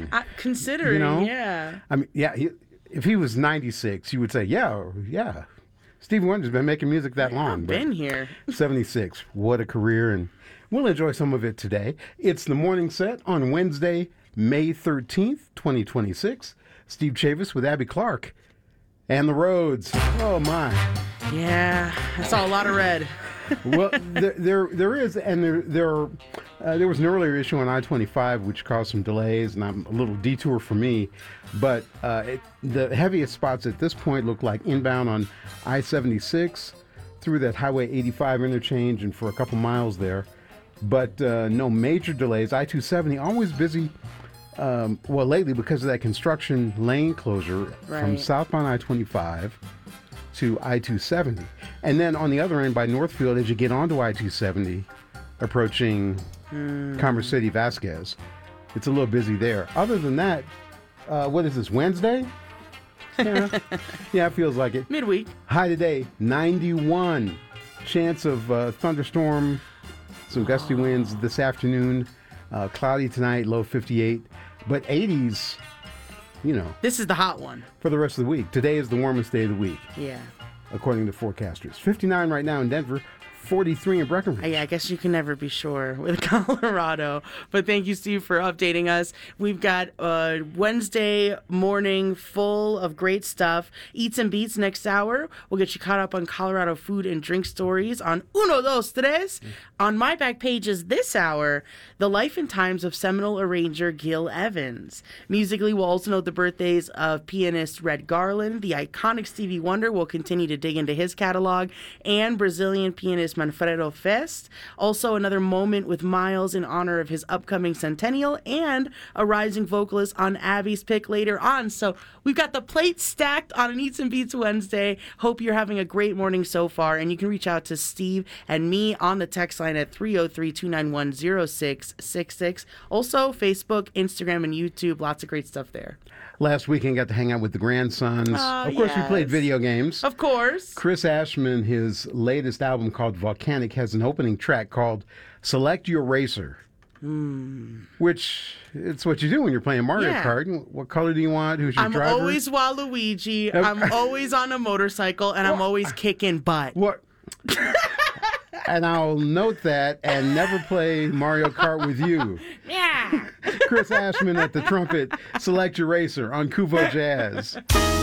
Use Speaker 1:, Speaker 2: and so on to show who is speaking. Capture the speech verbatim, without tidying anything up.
Speaker 1: young.
Speaker 2: Uh, considering,
Speaker 1: you know?
Speaker 2: yeah.
Speaker 1: I mean, yeah, he, if he was ninety-six, you would say, yeah, yeah. Stevie Wonder's been making music that long.
Speaker 2: I've been here.
Speaker 1: seventy-six, what a career, and we'll enjoy some of it today. It's the morning set on Wednesday, May thirteenth, twenty twenty-six. Steve Chavis with Abby Clark and the Rhodes. Oh, my.
Speaker 2: Yeah, I saw a lot of red.
Speaker 1: Well, there, there, there is, and there, there, are, uh, there was an earlier issue on I twenty-five which caused some delays, and I'm a little detour for me. But uh, it, the heaviest spots at this point look like inbound on I seventy-six through that Highway eighty-five interchange and for a couple miles there. But uh, no major delays. I two seventy always busy. Um, well, lately because of that construction lane closure
Speaker 2: Right.
Speaker 1: from southbound I twenty-five to I two seventy. And then on the other end by Northfield, as you get onto I two seventy, approaching
Speaker 2: mm.
Speaker 1: Commerce City, Vasquez, it's a little busy there. Other than that, uh, what is this, Wednesday? Yeah, yeah, it feels like it.
Speaker 2: Midweek.
Speaker 1: High today, ninety-one. Chance of uh, thunderstorm, some gusty winds this afternoon. Uh, cloudy tonight, low fifty-eight. But eighties, you know,
Speaker 2: This is the hot one.
Speaker 1: for the rest of the week. Today is the warmest day of the week,
Speaker 2: Yeah.
Speaker 1: according to forecasters. fifty-nine right now in Denver, forty-three in Breckenridge.
Speaker 2: Yeah, I guess you can never be sure with Colorado. But thank you, Steve, for updating us. We've got a Wednesday morning full of great stuff. Eats and Beats next hour. We'll get you caught up on Colorado food and drink stories on Uno, Dos, Tres. On my back pages this hour, the life and times of Seminole arranger Gil Evans. Musically, we'll also note the birthdays of pianist Red Garland. The iconic Stevie Wonder will continue to dig into his catalog. And Brazilian pianist Manfredo Fest. Also, another moment with Miles in honor of his upcoming centennial, and a rising vocalist on Abby's pick later on. So we've got the plate stacked on an Eats and Beats Wednesday. Hope you're having a great morning so far, and you can reach out to Steve and me on the text line at three oh three, two nine one, oh six six six. Also, Facebook, Instagram, and YouTube. Lots of great stuff there.
Speaker 1: Last weekend, got to hang out with the grandsons.
Speaker 2: Oh,
Speaker 1: of course, we
Speaker 2: yes.
Speaker 1: played video games.
Speaker 2: Of course.
Speaker 1: Chris Ashman, his latest album called Volcanic, has an opening track called Select Your Racer.
Speaker 2: Mm.
Speaker 1: Which, it's what you do when you're playing Mario
Speaker 2: Yeah.
Speaker 1: Kart. What color do you want? Who's your
Speaker 2: I'm
Speaker 1: driver?
Speaker 2: always Waluigi. I'm always on a motorcycle, and I'm always kicking butt.
Speaker 1: What? And I'll note that and never play Mario Kart with you.
Speaker 2: Yeah.
Speaker 1: Chris Ashman at the trumpet. Select Your Racer on Kuvo Jazz.